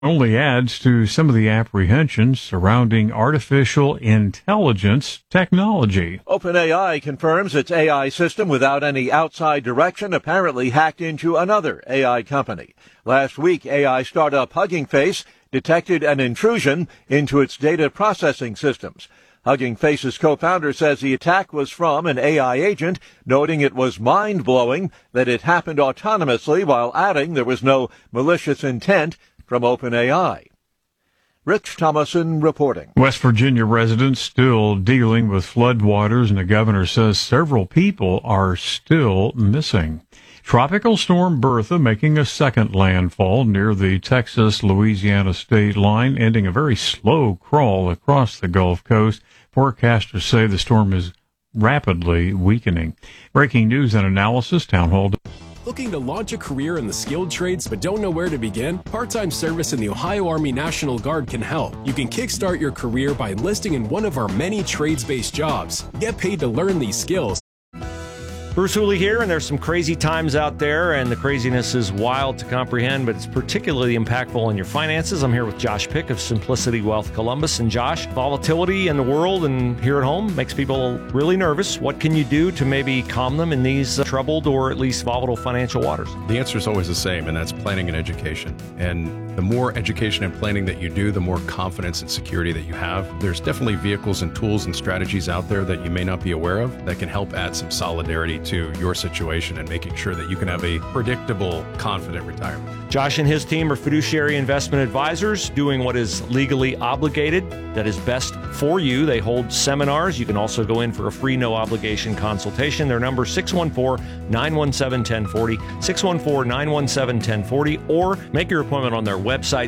only adds to some of the apprehensions surrounding artificial intelligence technology. OpenAI confirms its AI system without any outside direction apparently hacked into another AI company. Last week, AI startup Hugging Face detected an intrusion into its data processing systems. Hugging Face's co-founder says the attack was from an AI agent, noting it was mind-blowing that it happened autonomously, while adding there was no malicious intent from OpenAI. Rich Thomason reporting. West Virginia residents still dealing with floodwaters, and the governor says several people are still missing. Tropical storm Bertha making a second landfall near the Texas-Louisiana state line, ending a very slow crawl across the Gulf Coast. Forecasters say the storm is rapidly weakening. Breaking news and analysis, Town Hall. Looking to launch a career in the skilled trades but don't know where to begin? Part-time service in the Ohio Army National Guard can help. You can kickstart your career by enlisting in one of our many trades-based jobs. Get paid to learn these skills. Bruce Hooley here, and there's some crazy times out there, and the craziness is wild to comprehend, but it's particularly impactful on your finances. I'm here with Josh Pick of Simplicity Wealth Columbus. And Josh, volatility in the world and here at home makes people really nervous. What can you do to maybe calm them in these troubled or at least volatile financial waters? The answer is always the same, and that's planning and education. And the more education and planning that you do, the more confidence and security that you have. There's definitely vehicles and tools and strategies out there that you may not be aware of that can help add some solidarity to your situation and making sure that you can have a predictable, confident retirement. Josh and his team are fiduciary investment advisors doing what is legally obligated, that is best for you. They hold seminars. You can also go in for a free, no-obligation consultation. Their number is 614-917-1040, 614-917-1040, or make your appointment on their website,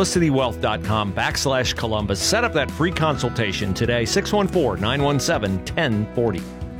simplicitywealth.com/Columbus. Set up that free consultation today, 614-917-1040.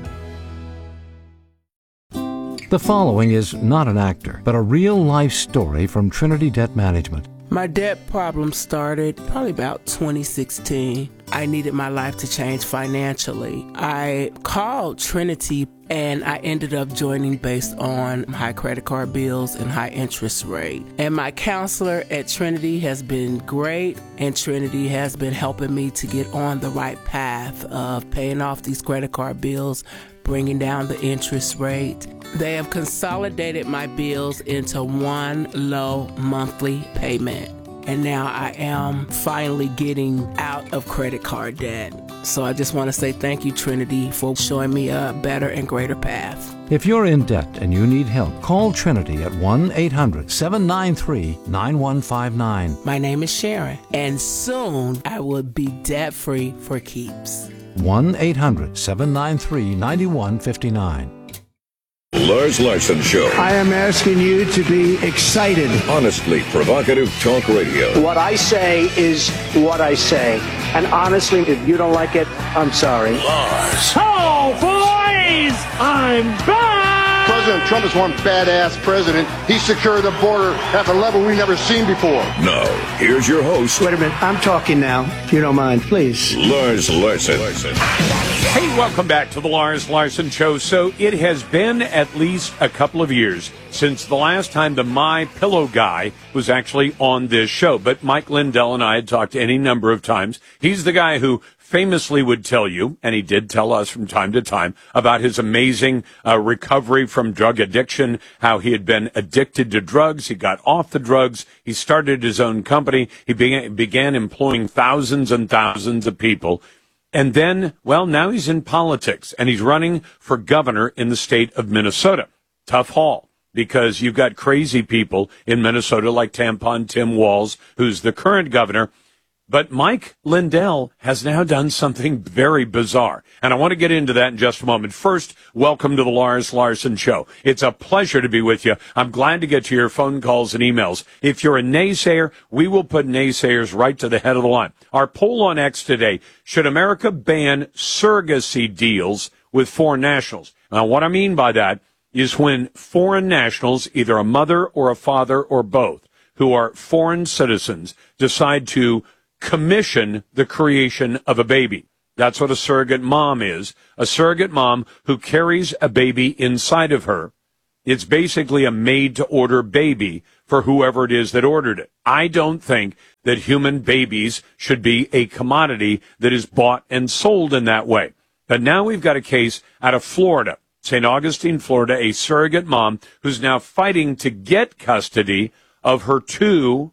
The following is not an actor, but a real-life story from Trinity Debt Management. My debt problem started probably about 2016. I needed my life to change financially. I called Trinity and I ended up joining based on high credit card bills and high interest rate. And my counselor at Trinity has been great, and Trinity has been helping me to get on the right path of paying off these credit card bills, bringing down the interest rate. They have consolidated my bills into one low monthly payment. And now I am finally getting out of credit card debt. So I just want to say thank you, Trinity, for showing me a better and greater path. If you're in debt and you need help, call Trinity at 1-800-793-9159. My name is Sharon, and soon I will be debt-free for keeps. 1-800-793-9159. Lars Larson Show. I am asking you to be excited. Honestly provocative talk radio. What I say is what I say. And honestly, if you don't like it, I'm sorry. Lars. Oh, boys! I'm back! President Trump is one badass president. He secured the border at a level we've never seen before. Now, here's your host. Wait a minute. I'm talking now. If you don't mind, please. Lars Larson. Hey, welcome back to the Lars Larson Show. So it has been at least a couple of years since the last time the My Pillow guy was actually on this show. But Mike Lindell and I had talked any number of times. He's the guy who famously would tell you, and he did tell us from time to time, about his amazing recovery from drug addiction, how he had been addicted to drugs. He got off the drugs. He started his own company. He began employing thousands and thousands of people. And then, well, now he's in politics, and he's running for governor in the state of Minnesota. Tough haul, because you've got crazy people in Minnesota like Tampon Tim Walz, who's the current governor. But Mike Lindell has now done something very bizarre, and I want to get into that in just a moment. First, welcome to the Lars Larson Show. It's a pleasure to be with you. I'm glad to get to your phone calls and emails. If you're a naysayer, we will put naysayers right to the head of the line. Our poll on X today, should America ban surrogacy deals with foreign nationals? Now, what I mean by that is when foreign nationals, either a mother or a father or both, who are foreign citizens, decide to commission the creation of a baby. That's what a surrogate mom is. A surrogate mom who carries a baby inside of her It's basically a made-to-order baby for whoever it is that ordered it. I don't think that human babies should be a commodity that is bought and sold in that way. But now we've got a case out of Florida, St. Augustine, Florida, a surrogate mom who's now fighting to get custody of her two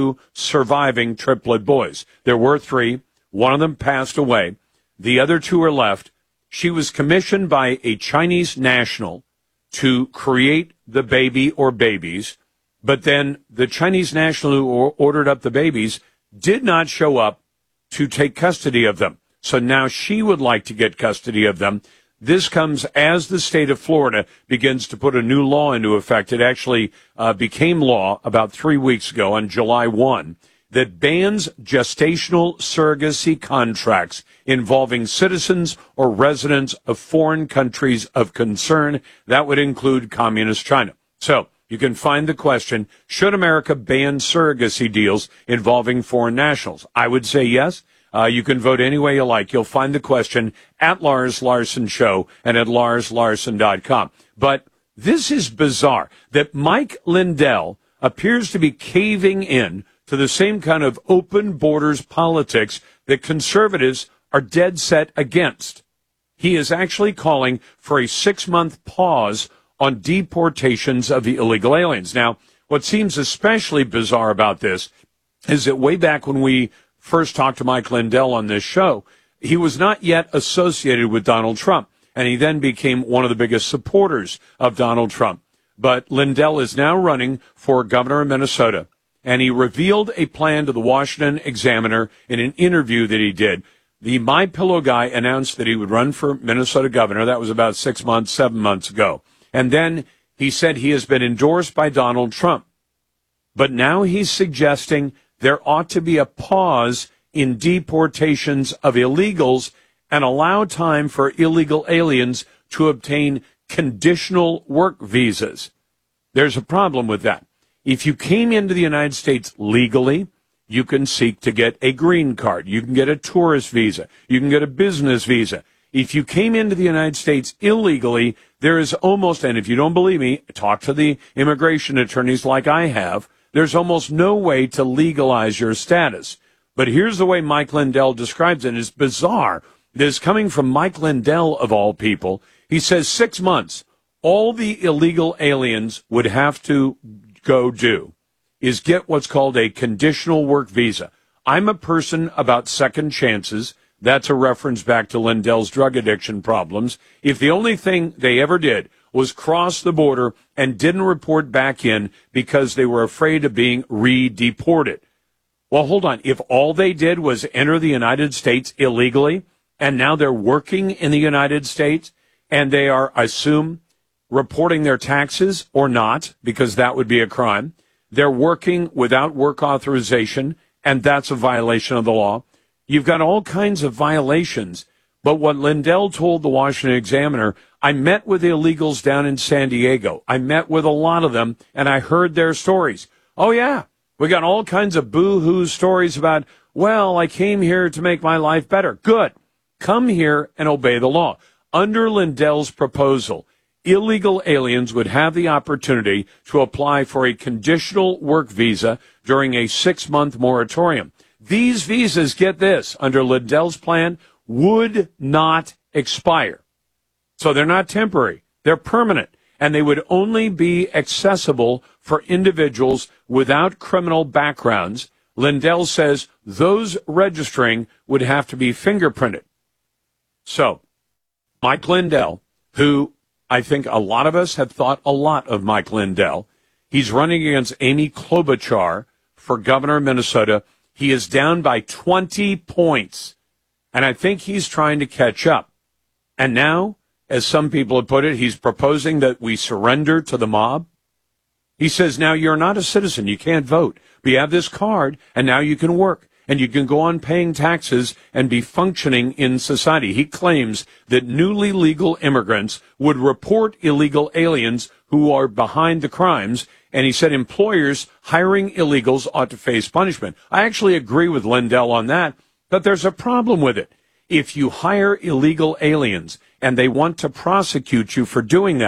surviving triplet boys. There were 3. One of them passed away. The other 2 are left. She was commissioned by a Chinese national to create the baby or babies, but then the Chinese national who ordered up the babies did not show up to take custody of them. So now she would like to get custody of them. This comes as the state of Florida begins to put a new law into effect. It actually became law about 3 weeks ago on July 1 that bans gestational surrogacy contracts involving citizens or residents of foreign countries of concern. That would include communist China. So you can find the question, should America ban surrogacy deals involving foreign nationals? I would say yes. You can vote any way you like. You'll find the question at Lars Larson Show and at LarsLarson.com. But this is bizarre that Mike Lindell appears to be caving in to the same kind of open borders politics that conservatives are dead set against. He is actually calling for a 6-month pause on deportations of the illegal aliens. Now, what seems especially bizarre about this is that way back when we first talked to Mike Lindell on this show, he was not yet associated with Donald Trump, and he then became one of the biggest supporters of Donald Trump. But Lindell is now running for governor of Minnesota, and he revealed a plan to the Washington Examiner in an interview that he did. The MyPillow guy announced that he would run for Minnesota governor. That was about 7 months ago. And then he said he has been endorsed by Donald Trump. But now he's suggesting there ought to be a pause in deportations of illegals and allow time for illegal aliens to obtain conditional work visas. There's a problem with that. If you came into the United States legally, you can seek to get a green card. You can get a tourist visa. You can get a business visa. If you came into the United States illegally, there is almost, and if you don't believe me, talk to the immigration attorneys like I have, there's almost no way to legalize your status. But here's the way Mike Lindell describes it. It's bizarre. This is coming from Mike Lindell, of all people. He says 6 months, all the illegal aliens would have to go do is get what's called a conditional work visa. I'm a person about second chances. That's a reference back to Lindell's drug addiction problems. If the only thing they ever did was cross the border and didn't report back in because they were afraid of being re-deported. Well, hold on. If all they did was enter the United States illegally, and now they're working in the United States, and they are, I assume, reporting their taxes or not, because that would be a crime. They're working without work authorization, and that's a violation of the law. You've got all kinds of violations. But what Lindell told the Washington Examiner, I met with illegals down in San Diego. I met with a lot of them, and I heard their stories. Oh, yeah, we got all kinds of boo-hoo stories about, well, I came here to make my life better. Good. Come here and obey the law. Under Lindell's proposal, illegal aliens would have the opportunity to apply for a conditional work visa during a 6-month moratorium. These visas, get this, under Lindell's plan, would not expire. So they're not temporary. They're permanent. And they would only be accessible for individuals without criminal backgrounds. Lindell says those registering would have to be fingerprinted. So Mike Lindell, who I think a lot of us have thought a lot of Mike Lindell, he's running against Amy Klobuchar for governor of Minnesota. He is down by 20 points, and I think he's trying to catch up. And now, as some people have put it, he's proposing that we surrender to the mob. He says, now you're not a citizen. You can't vote. But you have this card, and now you can work, and you can go on paying taxes and be functioning in society. He claims that newly legal immigrants would report illegal aliens who are behind the crimes, and he said employers hiring illegals ought to face punishment. I actually agree with Lindell on that, but there's a problem with it. If you hire illegal aliens and they want to prosecute you for doing that,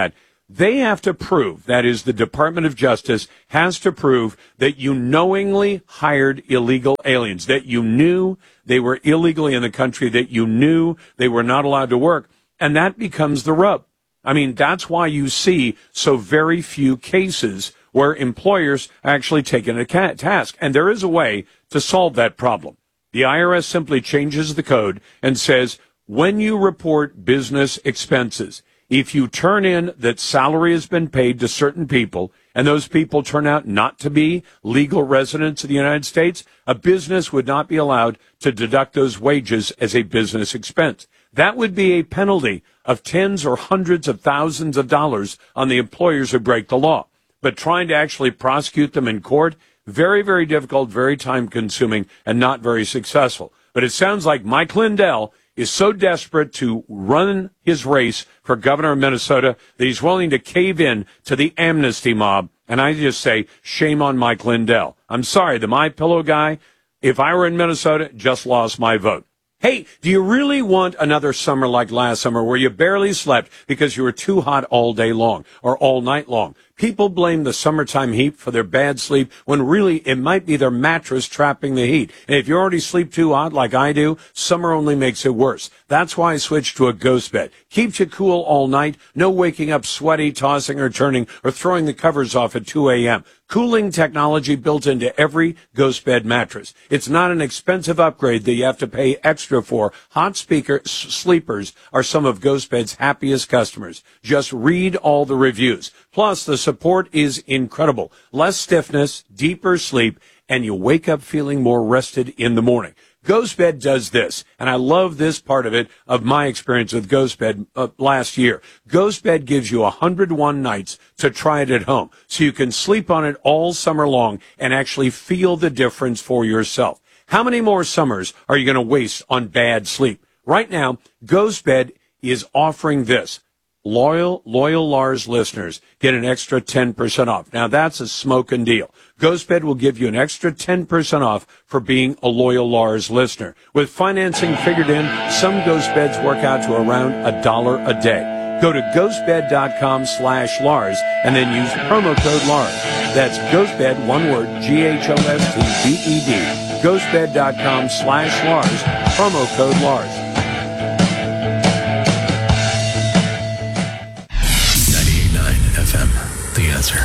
They have to prove, that is, the Department of Justice has to prove that you knowingly hired illegal aliens, that you knew they were illegally in the country, that you knew they were not allowed to work. And that becomes the rub. I mean, that's why you see so very few cases where employers are actually taken to task. And there is a way to solve that problem. The IRS simply changes the code and says, when you report business expenses, if you turn in that salary has been paid to certain people and those people turn out not to be legal residents of the United States, a business would not be allowed to deduct those wages as a business expense. That would be a penalty of tens or hundreds of thousands of dollars on the employers who break the law. But trying to actually prosecute them in court, very, very difficult, very time-consuming, and not very successful. But it sounds like Mike Lindell is so desperate to run his race for governor of Minnesota that he's willing to cave in to the amnesty mob. And I just say, shame on Mike Lindell. I'm sorry, the MyPillow guy, if I were in Minnesota, just lost my vote. Hey, do you really want another summer like last summer where you barely slept because you were too hot all day long or all night long? People blame the summertime heat for their bad sleep when really it might be their mattress trapping the heat. And if you already sleep too hot like I do, summer only makes it worse. That's why I switched to a ghost bed. Keeps you cool all night. No waking up sweaty, tossing or turning, or throwing the covers off at 2 a.m. Cooling technology built into every ghost bed mattress. It's not an expensive upgrade that you have to pay extra for. Hot sleepers are some of Ghost Bed's happiest customers. Just read all the reviews. Plus, the support is incredible. Less stiffness, deeper sleep, and you wake up feeling more rested in the morning. GhostBed does this, and I love this part of it, of my experience with GhostBed last year. GhostBed gives you 101 nights to try it at home, so you can sleep on it all summer long and actually feel the difference for yourself. How many more summers are you going to waste on bad sleep? Right now, GhostBed is offering this. Loyal Lars listeners get an extra 10% off. Now, that's a smoking deal. GhostBed will give you an extra 10% off for being a loyal Lars listener. With financing figured in, some GhostBeds work out to around $1 a day. Go to ghostbed.com/Lars and then use promo code Lars. That's GhostBed, one word, GhostBed. Ghostbed.com/Lars, promo code Lars. 98.9 FM, The Answer.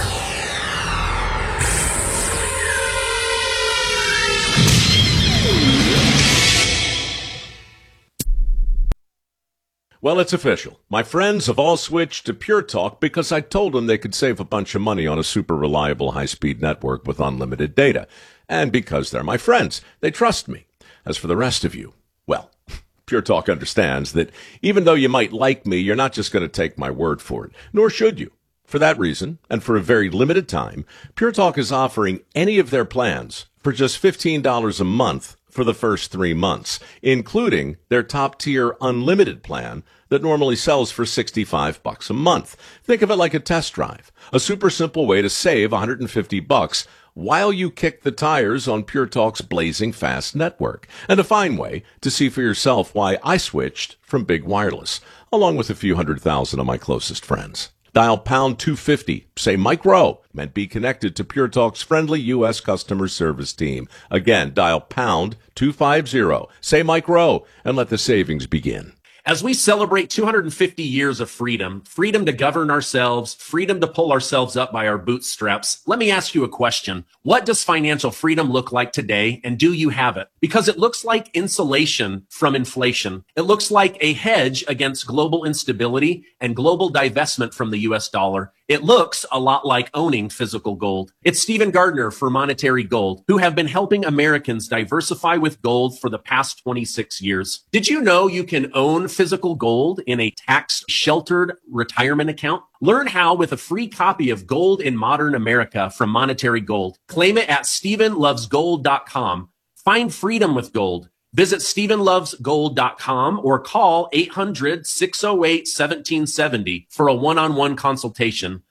Well, it's official. My friends have all switched to Pure Talk because I told them they could save a bunch of money on a super reliable high-speed network with unlimited data. And because they're my friends, they trust me. As for the rest of you, well, Pure Talk understands that even though you might like me, you're not just going to take my word for it, nor should you. For that reason, and for a very limited time, Pure Talk is offering any of their plans for just $15 a month for the first 3 months, including their top-tier unlimited plan that normally sells for $65 a month. Think of it like a test drive, a super simple way to save $150 while you kick the tires on Pure Talk's blazing fast network, and a fine way to see for yourself why I switched from Big Wireless, along with a few 100,000 of my closest friends. Dial pound 250, say Mike Rowe, and be connected to Pure Talk's friendly U.S. customer service team. Again, dial pound 250, say Mike Rowe, and let the savings begin. As we celebrate 250 years of freedom, freedom to govern ourselves, freedom to pull ourselves up by our bootstraps, let me ask you a question. What does financial freedom look like today, and do you have it? Because it looks like insulation from inflation. It looks like a hedge against global instability and global divestment from the U.S. dollar. It looks a lot like owning physical gold. It's Stephen Gardner for Monetary Gold, who have been helping Americans diversify with gold for the past 26 years. Did you know you can own physical gold in a tax-sheltered retirement account? Learn how with a free copy of Gold in Modern America from Monetary Gold. Claim it at StephenLovesGold.com. Find freedom with gold. Visit StephenLovesGold.com or call 800-608-1770 for a one-on-one consultation.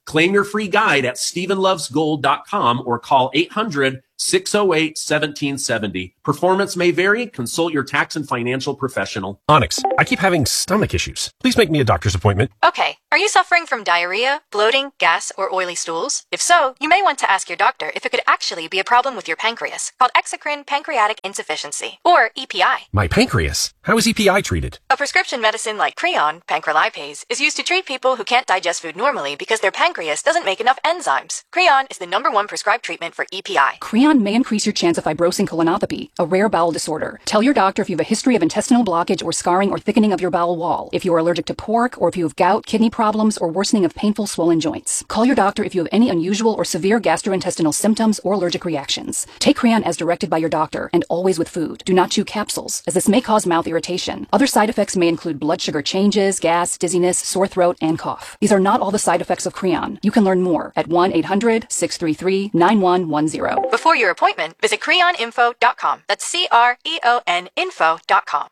Claim your free guide at StephenLovesGold.com or call 800-608-1770. Performance may vary. Consult your tax and financial professional. Onyx, I keep having stomach issues. Please make me a doctor's appointment. Okay. Are you suffering from diarrhea, bloating, gas, or oily stools? If so, you may want to ask your doctor if it could actually be a problem with your pancreas, called exocrine pancreatic insufficiency, or EPI. My pancreas? How is EPI treated? A prescription medicine like Creon, pancrelipase, is used to treat people who can't digest food normally because their pancreas doesn't make enough enzymes. Creon is the #1 prescribed treatment for EPI. Creon may increase your chance of fibrosing colonopathy, a rare bowel disorder. Tell your doctor if you have a history of intestinal blockage or scarring or thickening of your bowel wall, if you are allergic to pork, or if you have gout, kidney problems, or worsening of painful swollen joints. Call your doctor if you have any unusual or severe gastrointestinal symptoms or allergic reactions. Take Creon as directed by your doctor and always with food. Do not chew capsules, as this may cause mouth irritation. Other side effects may include blood sugar changes, gas, dizziness, sore throat, and cough. These are not all the side effects of Creon. You can learn more at 1-800-633-9110. Before your appointment, visit creoninfo.com. That's CREON info.com.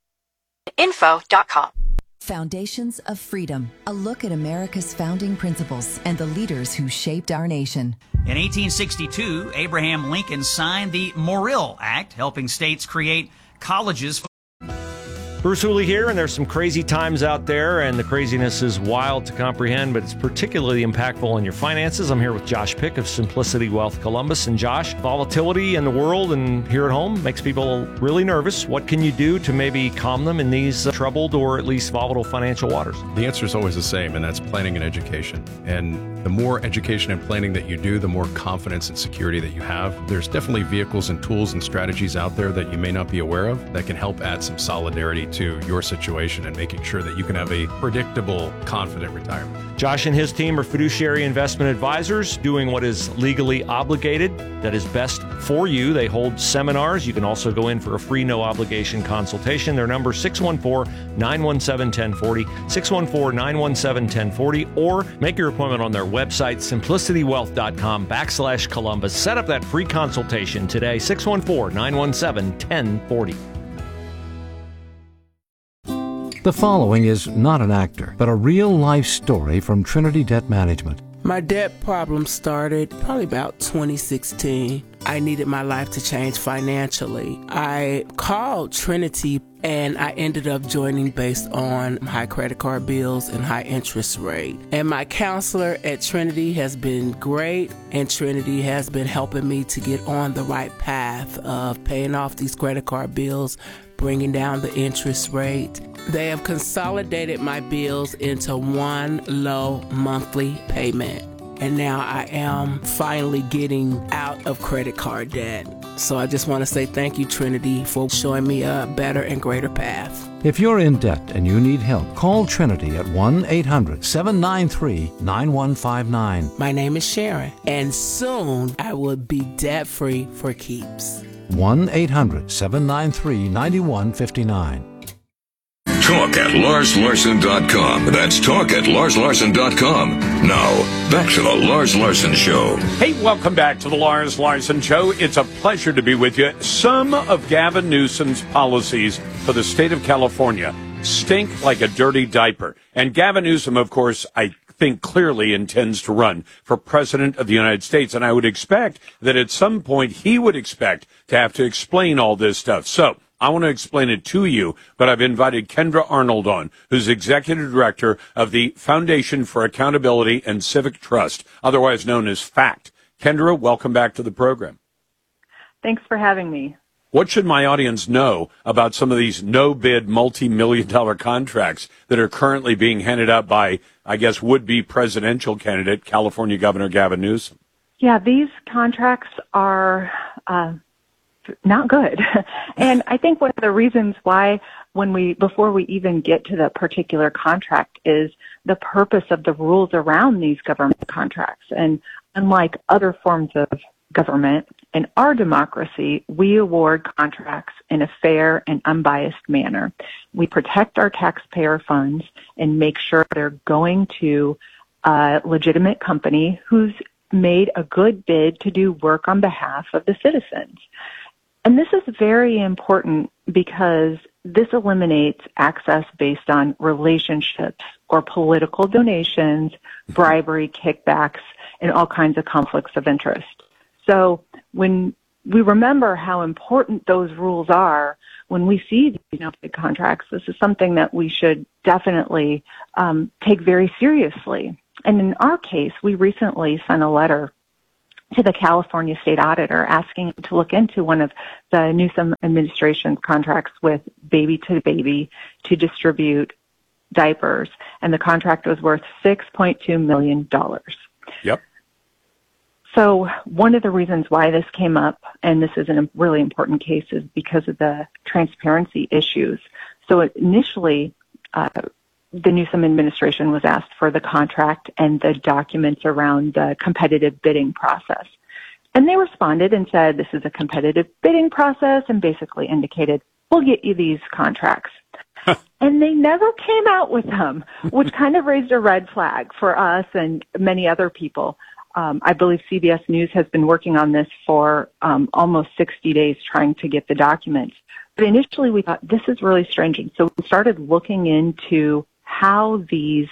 Info.com. Foundations of Freedom, a look at America's founding principles and the leaders who shaped our nation. In 1862, Abraham Lincoln signed the Morrill Act, helping states create colleges. Bruce Hooley here, and there's some crazy times out there, and the craziness is wild to comprehend, but it's particularly impactful on your finances. I'm here with Josh Pick of Simplicity Wealth Columbus. And Josh, volatility in the world and here at home makes people really nervous. What can you do to maybe calm them in these troubled or at least volatile financial waters? The answer is always the same, and that's planning and education. And the more education and planning that you do, the more confidence and security that you have. There's definitely vehicles and tools and strategies out there that you may not be aware of that can help add some solidarity to your situation and making sure that you can have a predictable, confident retirement. Josh and his team are fiduciary investment advisors doing what is legally obligated, that is best for you. They hold seminars. You can also go in for a free, no-obligation consultation. Their number is 614-917-1040, 614-917-1040, or make your appointment on their website, simplicitywealth.com/Columbus. Set up that free consultation today, 614-917-1040. The following is not an actor, but a real-life story from Trinity Debt Management. My debt problem started probably about 2016. I needed my life to change financially. I called Trinity and I ended up joining based on high credit card bills and high interest rate. And my counselor at Trinity has been great, and Trinity has been helping me to get on the right path of paying off these credit card bills, bringing down the interest rate. They have consolidated my bills into one low monthly payment. And now I am finally getting out of credit card debt. So I just want to say thank you, Trinity, for showing me a better and greater path. If you're in debt and you need help, call Trinity at 1-800-793-9159. My name is Sharon, and soon I will be debt-free for keeps. 1-800-793-9159. Talk at LarsLarson.com. That's talk at LarsLarson.com. Now, back to the Lars Larson Show. Hey, welcome back to the Lars Larson Show. It's a pleasure to be with you. Some of Gavin Newsom's policies for the state of California stink like a dirty diaper. And Gavin Newsom, of course, I think clearly intends to run for president of the United States. And I would expect that at some point he would expect to have to explain all this stuff. So I want to explain it to you, but I've invited Kendra Arnold on, who's executive director of the Foundation for Accountability and Civic Trust, otherwise known as FACT. Kendra, welcome back to the program. Thanks for having me. What should my audience know about some of these no-bid multi-million-dollar contracts that are currently being handed out by, I guess, would-be presidential candidate, California Governor Gavin Newsom? Yeah, these contracts are not good. And I think one of the reasons why before we even get to the particular contract is the purpose of the rules around these government contracts. And unlike other forms of government, in our democracy, we award contracts in a fair and unbiased manner. We protect our taxpayer funds and make sure they're going to a legitimate company who's made a good bid to do work on behalf of the citizens. And this is very important because this eliminates access based on relationships or political donations, bribery, kickbacks, and all kinds of conflicts of interest. So when we remember how important those rules are, when we see these big contracts, this is something that we should definitely take very seriously. And in our case, we recently sent a letter to the California State Auditor asking to look into one of the Newsom administration's contracts with Baby to Baby to distribute diapers, and the contract was worth $6.2 million. Yep. So one of the reasons why this came up, and this is a really important case, is because of the transparency issues. So initially, the Newsom administration was asked for the contract and the documents around the competitive bidding process. And they responded and said, this is a competitive bidding process, and basically indicated, we'll get you these contracts. And they never came out with them, which kind of raised a red flag for us and many other people. I believe CBS News has been working on this for almost 60 days trying to get the documents. But initially we thought, this is really strange. And so we started looking into how this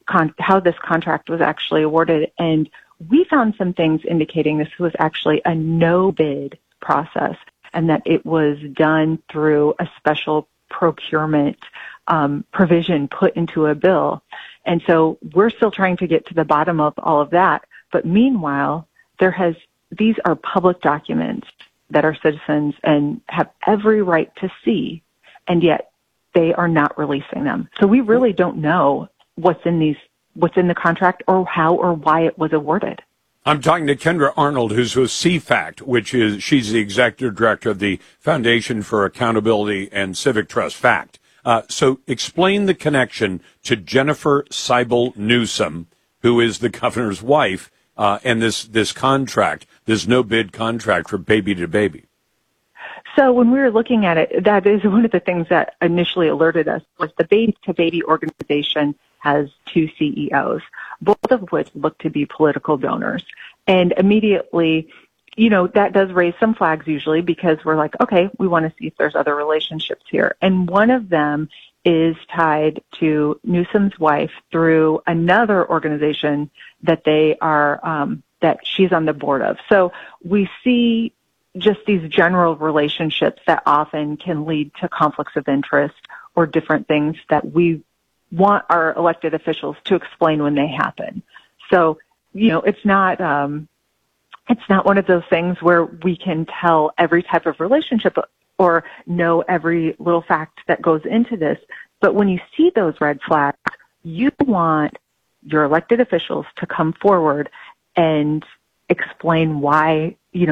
contract was actually awarded, and we found some things indicating this was actually a no-bid process and that it was done through a special procurement provision put into a bill. And so we're still trying to get to the bottom of all of that. But meanwhile, these are public documents that our citizens and have every right to see, and yet they are not releasing them. So we really don't know what's in the contract or how or why it was awarded. I'm talking to Kendra Arnold, who's with CFACT, she's the executive director of the Foundation for Accountability and Civic Trust, FACT. So explain the connection to Jennifer Seibel Newsom, who is the governor's wife, and this contract, this no-bid contract for Baby to Baby. So when we were looking at it, that is one of the things that initially alerted us, was the Baby to Baby organization has two CEOs, both of which look to be political donors. And immediately, that does raise some flags usually, because we're like, okay, we want to see if there's other relationships here. And one of them is tied to Newsom's wife through another organization that that she's on the board of. So we see just these general relationships that often can lead to conflicts of interest or different things that we want our elected officials to explain when they happen. So, it's not one of those things where we can tell every type of relationship or know every little fact that goes into this. But when you see those red flags, you want your elected officials to come forward and explain why,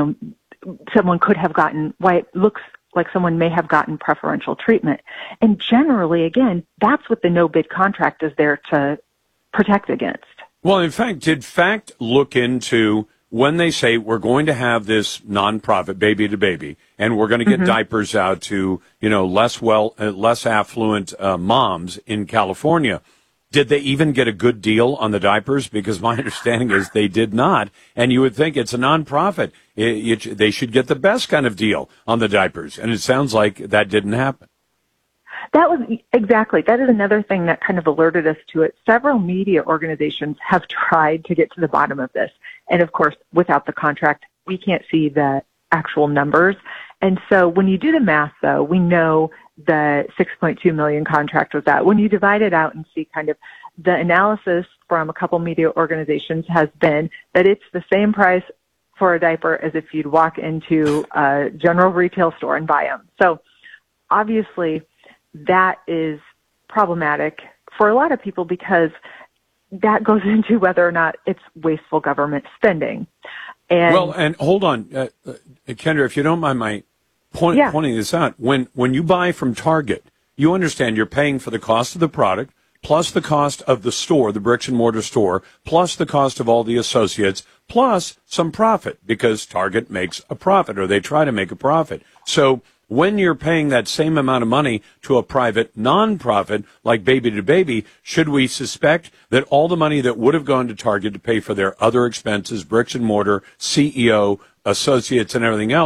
why it looks like someone may have gotten preferential treatment. And generally, again, that's what the no-bid contract is there to protect against. Well, in fact, did FACT look into when they say we're going to have this nonprofit Baby to Baby, and we're going to get diapers out to, less affluent moms in California, did they even get a good deal on the diapers? Because my understanding is they did not. And you would think it's a nonprofit. They should get the best kind of deal on the diapers. And it sounds like that didn't happen. That is another thing that kind of alerted us to it. Several media organizations have tried to get to the bottom of this. And of course, without the contract, we can't see the actual numbers. And so when you do the math, though, we know the $6.2 million contract was that. When you divide it out and see kind of the analysis from a couple media organizations has been that it's the same price for a diaper as if you'd walk into a general retail store and buy them. So obviously that is problematic for a lot of people, because that goes into whether or not it's wasteful government spending. And hold on, Kendra, if you don't mind pointing this out. When you buy from Target, you understand you're paying for the cost of the product, plus the cost of the store, the bricks and mortar store, plus the cost of all the associates, plus some profit, because Target makes a profit, or they try to make a profit. So when you're paying that same amount of money to a private nonprofit like Baby to Baby, should we suspect that all the money that would have gone to Target to pay for their other expenses, bricks and mortar, CEO, associates, and everything else,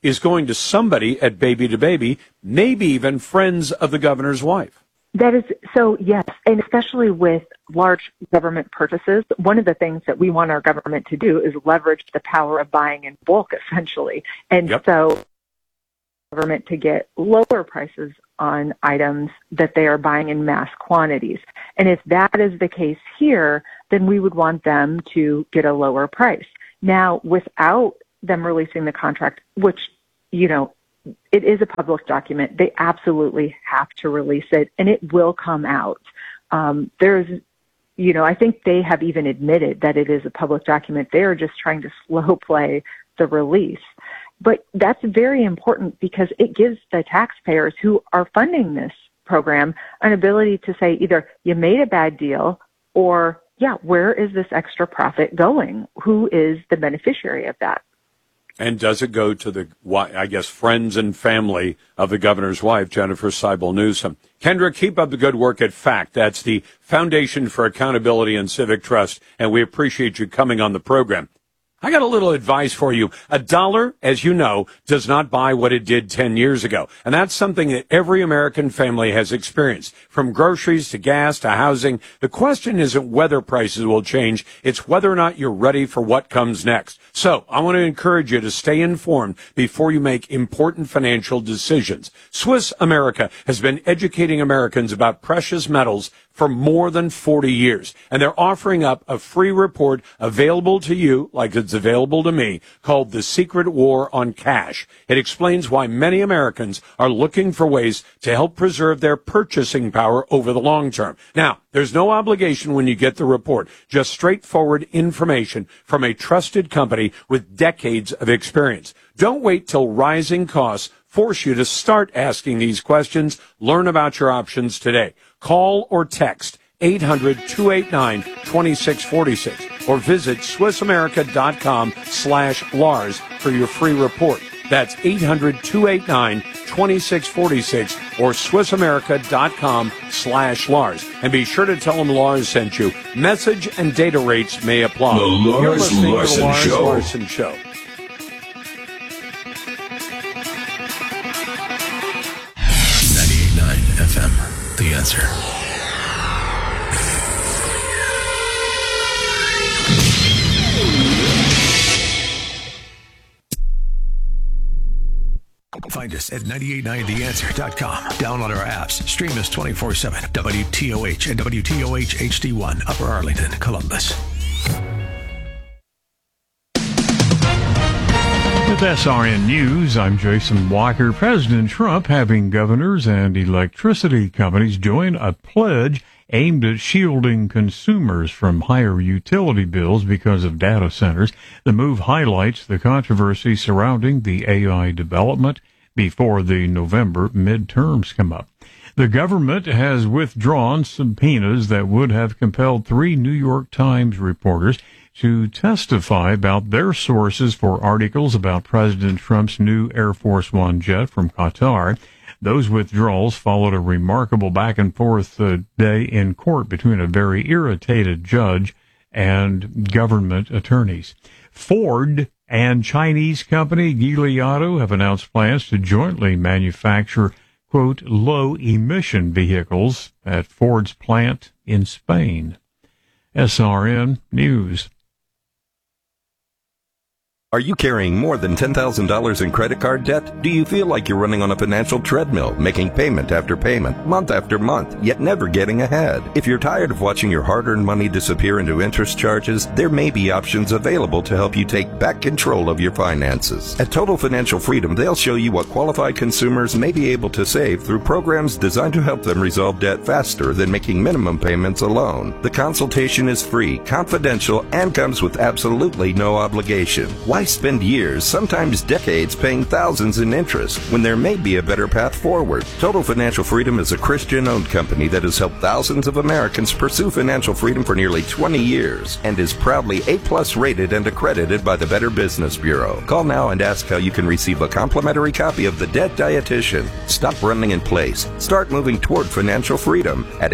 is going to somebody at Baby to Baby, maybe even friends of the governor's wife. That is so, yes, and especially with large government purchases, one of the things that we want our government to do is leverage the power of buying in bulk, essentially. And so government to get lower prices on items that they are buying in mass quantities. And if that is the case here, then we would want them to get a lower price. Now, without them releasing the contract, which, you know, it is a public document. They absolutely have to release it, and it will come out. There's, you know, I think they have even admitted that it is a public document. They are just trying to slow play the release. But that's very important because it gives the taxpayers who are funding this program an ability to say either you made a bad deal or, yeah, where is this extra profit going? Who is the beneficiary of that? And does it go to the, I guess, friends and family of the governor's wife, Jennifer Seibel Newsom? Kendra, keep up the good work at FACT. That's the Foundation for Accountability and Civic Trust, and we appreciate you coming on the program. I got a little advice for you. $1, as you know, does not buy what it did 10 years ago. And that's something that every American family has experienced. From groceries to gas to housing, the question isn't whether prices will change. It's whether or not you're ready for what comes next. So I want to encourage you to stay informed before you make important financial decisions. Swiss America has been educating Americans about precious metals for more than 40 years. And they're offering up a free report available to you, like it's available to me, called The Secret War on Cash. It explains why many Americans are looking for ways to help preserve their purchasing power over the long term. Now, there's no obligation when you get the report, just straightforward information from a trusted company with decades of experience. Don't wait till rising costs force you to start asking these questions. Learn about your options today. Call or text 800-289-2646 or visit SwissAmerica.com/Lars for your free report. That's 800-289-2646 or SwissAmerica.com/Lars. And be sure to tell them Lars sent you. Message and data rates may apply. The Lars Larson Show. Larson Show. 98.9 FM. The Answer. Find us at 989theanswer.com. Download our apps. Stream us 24/7. WTOH and WTOH HD1, Upper Arlington, Columbus. With SRN News, I'm Jason Walker. President Trump having governors and electricity companies join a pledge aimed at shielding consumers from higher utility bills because of data centers. The move highlights the controversy surrounding the AI development before the November midterms come up. The government has withdrawn subpoenas that would have compelled 3 New York Times reporters to testify about their sources for articles about President Trump's new Air Force One jet from Qatar. Those withdrawals followed a remarkable back-and-forth day in court between a very irritated judge and government attorneys. Ford and Chinese company Geely Auto have announced plans to jointly manufacture, quote, low-emission vehicles at Ford's plant in Spain. SRN News. Are you carrying more than $10,000 in credit card debt? Do you feel like you're running on a financial treadmill, making payment after payment, month after month, yet never getting ahead? If you're tired of watching your hard-earned money disappear into interest charges, there may be options available to help you take back control of your finances. At Total Financial Freedom, they'll show you what qualified consumers may be able to save through programs designed to help them resolve debt faster than making minimum payments alone. The consultation is free, confidential, and comes with absolutely no obligation. Why spend years, sometimes decades, paying thousands in interest when there may be a better path forward? Total Financial Freedom is a Christian-owned company that has helped thousands of Americans pursue financial freedom for nearly 20 years and is proudly A+ rated and accredited by the Better Business Bureau. Call now and ask how you can receive a complimentary copy of The Debt Dietitian. Stop running in place. Start moving toward financial freedom at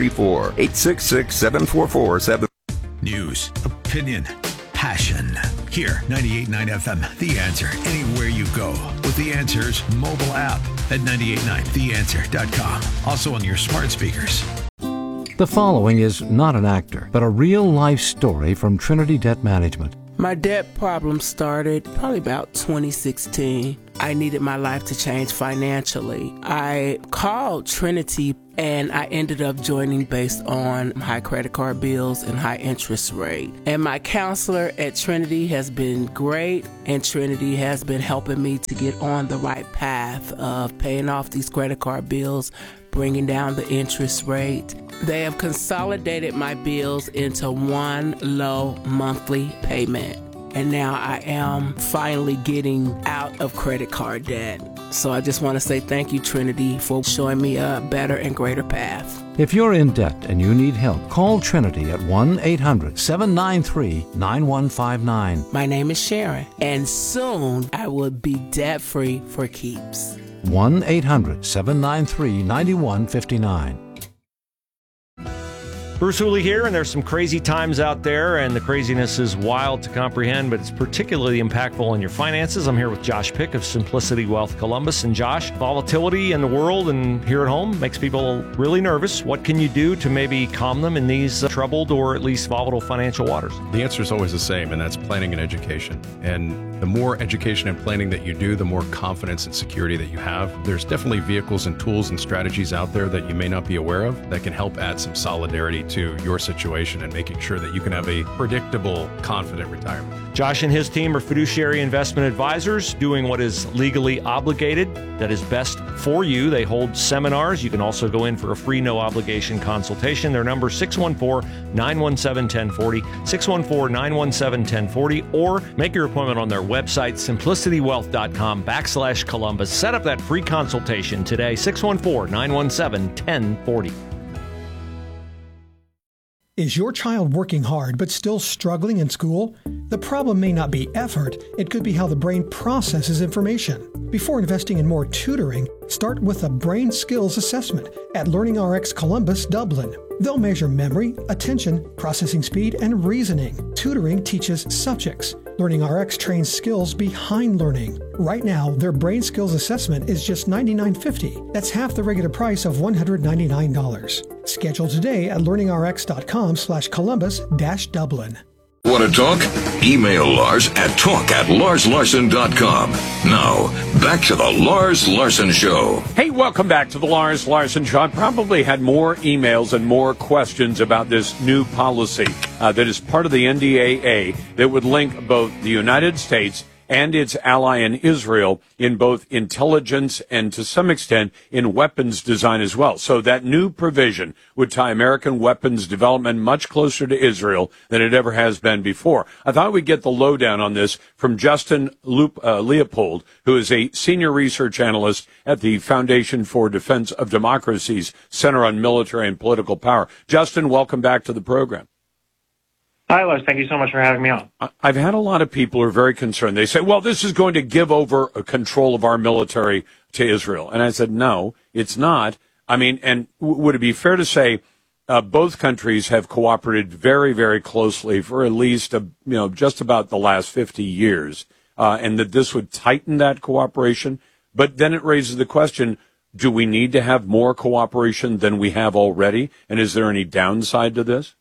866-744-7344. 866-744-7344. News, opinion, passion. Here, 98.9 FM, The Answer, anywhere you go. With The Answer's mobile app at 98.9theanswer.com. Also on your smart speakers. The following is not an actor, but a real-life story from Trinity Debt Management. My debt problem started probably about 2016. I needed my life to change financially. I called Trinity and I ended up joining based on high credit card bills and high interest rate. And my counselor at Trinity has been great, and Trinity has been helping me to get on the right path of paying off these credit card bills, bringing down the interest rate. They have consolidated my bills into one low monthly payment. And now I am finally getting out of credit card debt. So I just want to say thank you, Trinity, for showing me a better and greater path. If you're in debt and you need help, call Trinity at 1-800-793-9159. My name is Sharon, and soon I will be debt-free for keeps. 1-800-793-9159. Bruce Hooley here, and there's some crazy times out there, and the craziness is wild to comprehend, but it's particularly impactful on your finances. I'm here with Josh Pick of Simplicity Wealth Columbus. And Josh, volatility in the world and here at home makes people really nervous. What can you do to maybe calm them in these troubled or at least volatile financial waters? The answer is always the same, and that's planning and education. And the more education and planning that you do, the more confidence and security that you have. There's definitely vehicles and tools and strategies out there that you may not be aware of that can help add some solidarity to your situation and making sure that you can have a predictable, confident retirement. Josh and his team are fiduciary investment advisors doing what is legally obligated, that is best for you. They hold seminars. You can also go in for a free, no obligation consultation. Their number is 614-917-1040, 614-917-1040, or make your appointment on their website, simplicitywealth.com/Columbus. Set up that free consultation today, 614-917-1040. Is your child working hard but still struggling in school? The problem may not be effort, it could be how the brain processes information. Before investing in more tutoring, start with a brain skills assessment at LearningRx Columbus, Dublin. They'll measure memory, attention, processing speed, and reasoning. Tutoring teaches subjects. LearningRx trains skills behind learning. Right now, their brain skills assessment is just $99.50. That's half the regular price of $199. Schedule today at learningrx.com/Columbus-Dublin. Want to talk? Email Lars at talk@LarsLarson.com. Now, back to the Lars Larson Show. Hey, welcome back to the Lars Larson Show. I probably had more emails and more questions about this new policy that is part of the NDAA that would link both the United States and its ally in Israel in both intelligence and, to some extent, in weapons design as well. So that new provision would tie American weapons development much closer to Israel than it ever has been before. I thought we'd get the lowdown on this from Justin Leopold, who is a senior research analyst at the Foundation for Defense of Democracy's Center on Military and Political Power. Justin, welcome back to the program. Hi, Lars. Thank you so much for having me on. I've had a lot of people who are very concerned. They say, well, this is going to give over control of our military to Israel. And I said, no, it's not. I mean, and would it be fair to say both countries have cooperated very, very closely for at least, just about the last 50 years, and that this would tighten that cooperation? But then it raises the question, do we need to have more cooperation than we have already? And is there any downside to this?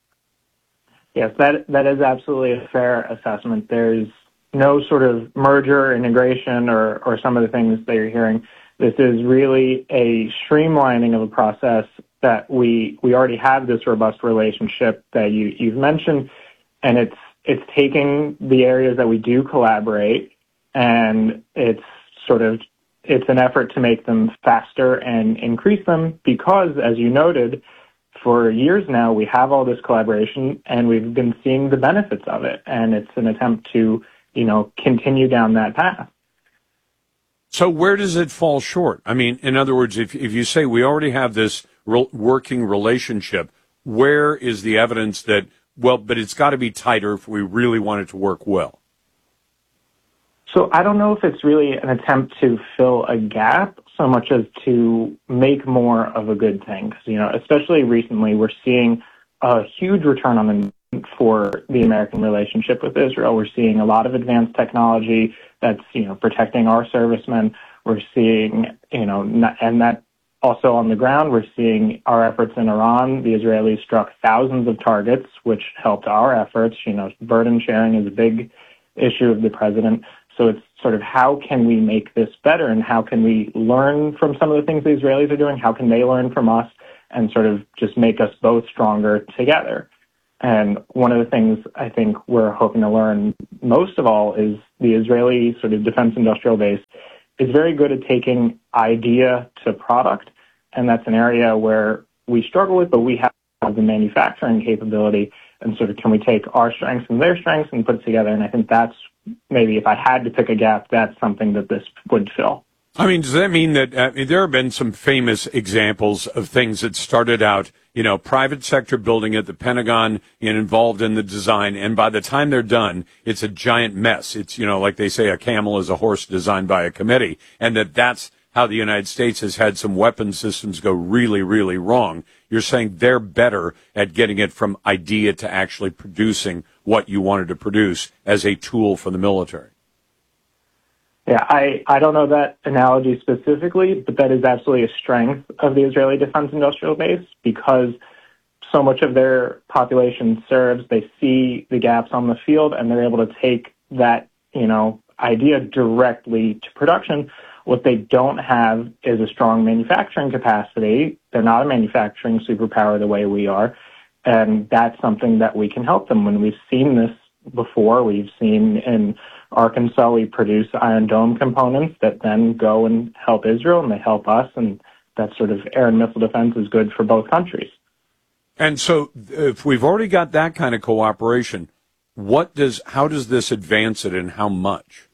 Yes, that is absolutely a fair assessment. There's no sort of merger, integration, or some of the things that you're hearing. This is really a streamlining of a process that we already have this robust relationship that you've mentioned, and it's taking the areas that we do collaborate, and it's an effort to make them faster and increase them because, as you noted, for years now, we have all this collaboration and we've been seeing the benefits of it. And it's an attempt to, continue down that path. So where does it fall short? I mean, in other words, if you say we already have this working relationship, where is the evidence that, but it's got to be tighter if we really want it to work well? So I don't know if it's really an attempt to fill a gap so much as to make more of a good thing. Because, especially recently, we're seeing a huge return on for the American relationship with Israel. We're seeing a lot of advanced technology that's, protecting our servicemen. We're seeing, and that also on the ground, we're seeing our efforts in Iran. The Israelis struck thousands of targets, which helped our efforts. Burden sharing is a big issue of the president. So it's sort of how can we make this better, and how can we learn from some of the things the Israelis are doing? How can they learn from us and sort of just make us both stronger together? And one of the things I think we're hoping to learn most of all is the Israeli sort of defense industrial base is very good at taking idea to product. And that's an area where we struggle with, but we have the manufacturing capability. And sort of can we take our strengths and their strengths and put it together? And I think that's maybe, if I had to pick a gap, that's something that this would fill. I mean, does that mean that there have been some famous examples of things that started out, private sector building at the Pentagon and involved in the design, and by the time they're done, it's a giant mess. It's, like they say, a camel is a horse designed by a committee, and that's how the United States has had some weapon systems go really, really wrong. You're saying they're better at getting it from idea to actually producing what you wanted to produce as a tool for the military. Yeah, I don't know that analogy specifically, but that is absolutely a strength of the Israeli defense industrial base, because so much of their population serves, they see the gaps on the field, and they're able to take that, idea directly to production. What they don't have is a strong manufacturing capacity. They're not a manufacturing superpower the way we are, and that's something that we can help them. When we've seen this before, we've seen in Arkansas, we produce Iron Dome components that then go and help Israel, and they help us, and that sort of air and missile defense is good for both countries. And so if we've already got that kind of cooperation, how does this advance it, and how much?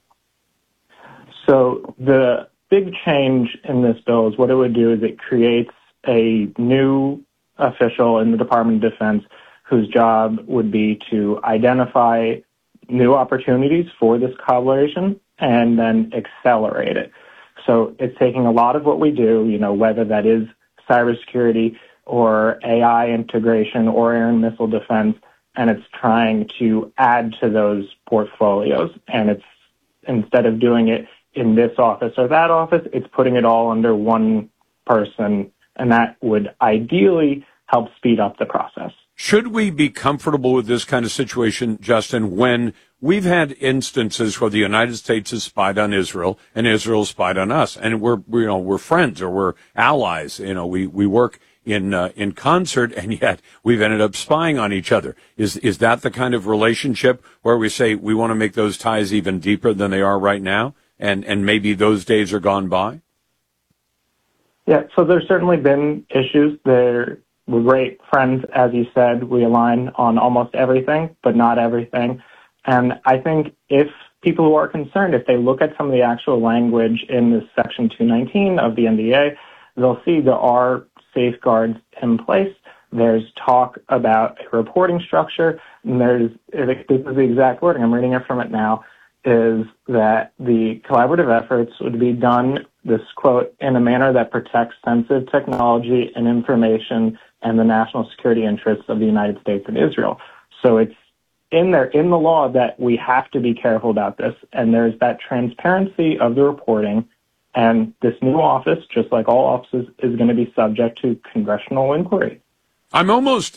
So the big change in this bill is what it would do is it creates a new official in the Department of Defense whose job would be to identify new opportunities for this collaboration and then accelerate it. So it's taking a lot of what we do, whether that is cybersecurity or AI integration or air and missile defense, and it's trying to add to those portfolios. And it's, instead of doing it in this office or that office, it's putting it all under one person, and that would ideally help speed up the process. Should we be comfortable with this kind of situation, Justin, when we've had instances where the United States has spied on Israel and Israel spied on us, and we're friends, or we're allies, we work in concert, and yet we've ended up spying on each other. Is that the kind of relationship where we say we want to make those ties even deeper than they are right now, and maybe those days are gone by? Yeah, so there's certainly been issues there. We're great friends, as you said. We align on almost everything, but not everything. And I think if people who are concerned, if they look at some of the actual language in this Section 219 of the NDA, they'll see there are safeguards in place. There's talk about a reporting structure, and this is the exact wording, I'm reading it from it now, is that the collaborative efforts would be done, this quote, in a manner that protects sensitive technology and information and the national security interests of the United States and Israel. So it's in there, in the law, that we have to be careful about this. And there's that transparency of the reporting. And this new office, just like all offices, is going to be subject to congressional inquiry. I'm almost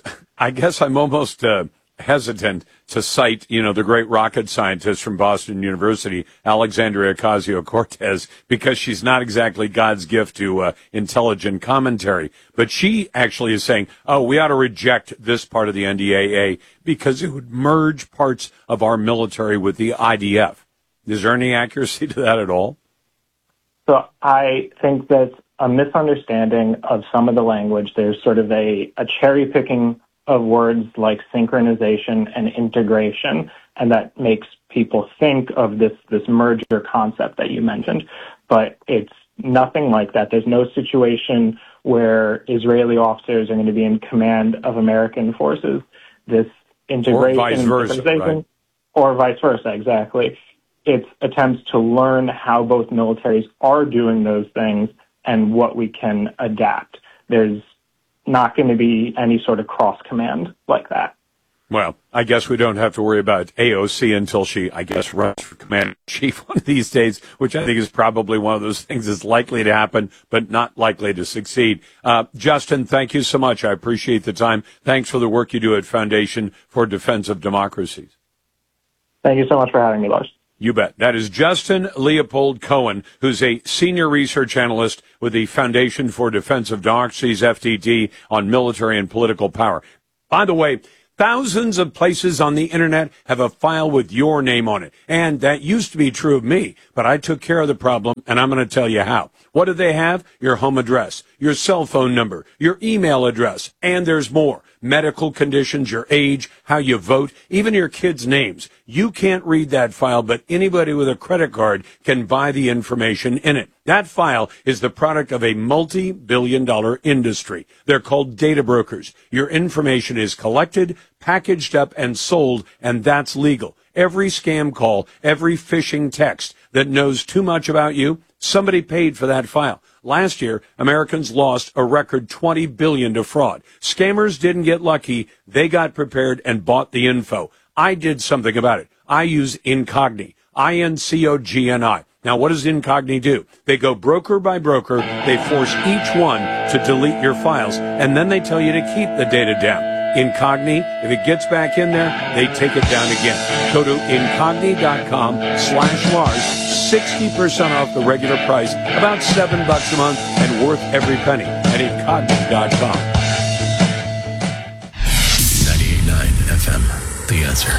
hesitant to cite, the great rocket scientist from Boston University, Alexandria Ocasio-Cortez, because she's not exactly God's gift to intelligent commentary. But she actually is saying, we ought to reject this part of the NDAA because it would merge parts of our military with the IDF. Is there any accuracy to that at all? So I think that's a misunderstanding of some of the language. There's sort of a cherry picking of words like synchronization and integration, and that makes people think of this merger concept that you mentioned. But it's nothing like that. There's no situation where Israeli officers are going to be in command of American forces. This integration, or vice versa, right? Or vice versa, exactly. It's attempts to learn how both militaries are doing those things and what we can adapt. There's not going to be any sort of cross command like that. Well, I guess we don't have to worry about AOC until she, I guess, runs for commander-in-chief one of these days, which I think is probably one of those things that's likely to happen, but not likely to succeed. Justin, thank you so much. I appreciate the time. Thanks for the work you do at Foundation for Defense of Democracies. Thank you so much for having me, Lars. You bet. That is Justin Leopold Cohen, who's a senior research analyst with the Foundation for Defense of Democracies, FDD, on military and political power. By the way, thousands of places on the internet have a file with your name on it. And that used to be true of me, but I took care of the problem, and I'm going to tell you how. What do they have? Your home address, your cell phone number, your email address, and there's more. Medical conditions, your age, how you vote, even your kids' names. You can't read that file, but anybody with a credit card can buy the information in it. That file is the product of a multi-billion-dollar industry. They're called data brokers. Your information is collected, packaged up, and sold, and that's legal. Every scam call, every phishing text that knows too much about you, somebody paid for that file. Last year, Americans lost a record $20 billion to fraud. Scammers didn't get lucky. They got prepared and bought the info. I did something about it. I use Incogni, INCOGNI. Now, what does Incogni do? They go broker by broker. They force each one to delete your files, and then they tell you to keep the data down. Incogni, if it gets back in there, they take it down again. Go to incogni.com/Lars. 60% off the regular price, about $7 a month, and worth every penny at incogni.com. 98.9 FM, The Answer.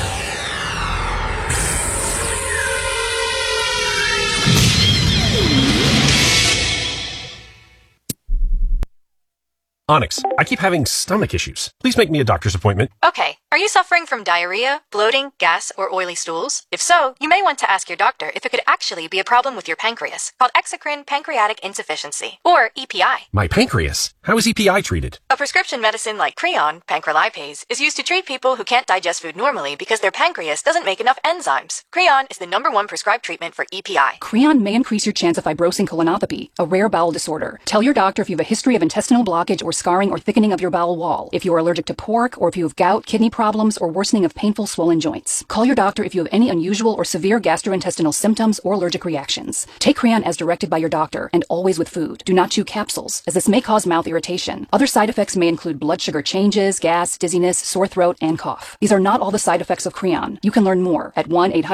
Onyx, I keep having stomach issues. Please make me a doctor's appointment. Okay, are you suffering from diarrhea, bloating, gas, or oily stools? If so, you may want to ask your doctor if it could actually be a problem with your pancreas, called exocrine pancreatic insufficiency, or EPI. My pancreas? How is EPI treated? A prescription medicine like Creon, pancrelipase, is used to treat people who can't digest food normally because their pancreas doesn't make enough enzymes. Creon is the #1 prescribed treatment for EPI. Creon may increase your chance of fibrosing colonopathy, a rare bowel disorder. Tell your doctor if you have a history of intestinal blockage or scarring or thickening of your bowel wall, if you are allergic to pork, or if you have gout, kidney problems, or worsening of painful swollen joints. Call your doctor if you have any unusual or severe gastrointestinal symptoms or allergic reactions. Take Creon as directed by your doctor, and always with food. Do not chew capsules, as this may cause mouth irritation. Other side effects may include blood sugar changes, gas, dizziness, sore throat, and cough. These are not all the side effects of Creon. You can learn more at